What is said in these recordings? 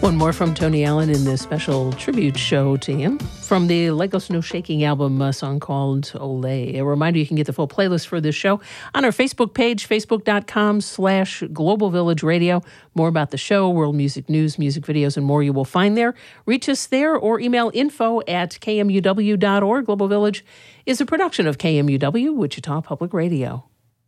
One more from Tony Allen in this special tribute show to him from the Lego Snow Shaking album, a song called Olé. A reminder, you can get the full playlist for this show on our Facebook page, facebook.com/Global Village Radio. More about the show, world music news, music videos, and more you will find there. Reach us there or email info@kmuw.org. Global Village is a production of KMUW, Wichita Public Radio.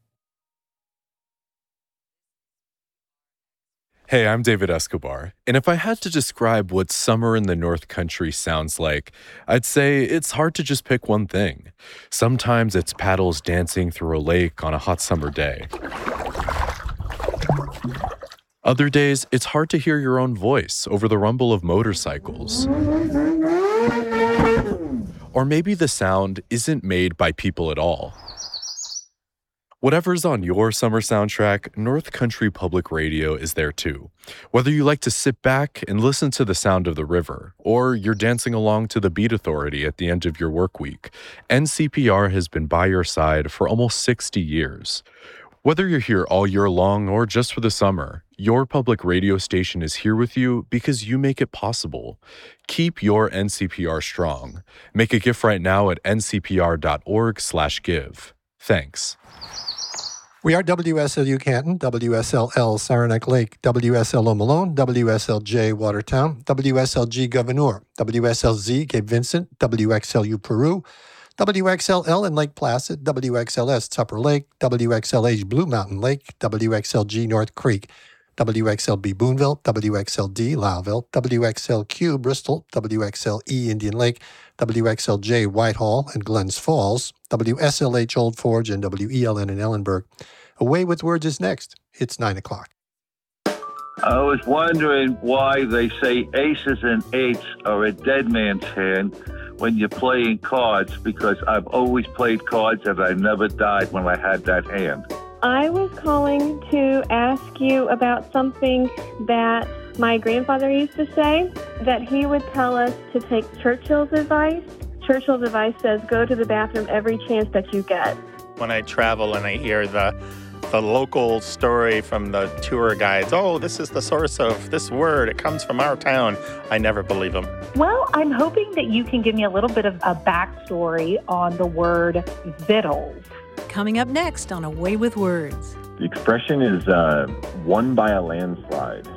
Hey, I'm David Escobar, and if I had to describe what summer in the North Country sounds like, I'd say it's hard to just pick one thing. Sometimes it's paddles dancing through a lake on a hot summer day. Other days, it's hard to hear your own voice over the rumble of motorcycles. Or maybe the sound isn't made by people at all. Whatever's on your summer soundtrack, North Country Public Radio is there too. Whether you like to sit back and listen to the sound of the river, or you're dancing along to the Beat Authority at the end of your work week, NCPR has been by your side for almost 60 years. Whether you're here all year long or just for the summer, your public radio station is here with you because you make it possible. Keep your NCPR strong. Make a gift right now at ncpr.org/give. Thanks. We are WSLU Canton, WSLL Saranac Lake, WSLO Malone, WSLJ Watertown, WSLG Gouverneur, WSLZ Cape Vincent, WXLU Peru, WXLL in Lake Placid, WXLS Tupper Lake, WXLH Blue Mountain Lake, WXLG North Creek, WXLB Boonville, WXLD Lowville, WXLQ Bristol, WXLE Indian Lake, WXLJ Whitehall and Glens Falls, WSLH Old Forge, and WELN in Ellenburg. Away with Words is next. It's 9 o'clock. I was wondering why they say aces and eights are a dead man's hand when you're playing cards, because I've always played cards and I never died when I had that hand. I was calling to ask you about something that my grandfather used to say, that he would tell us to take Churchill's advice. Churchill's advice says, go to the bathroom every chance that you get. When I travel and I hear the local story from the tour guides, oh, this is the source of this word, it comes from our town, I never believe them. Well, I'm hoping that you can give me a little bit of a backstory on the word vittles. Coming up next on Away with Words. The expression is won by a landslide.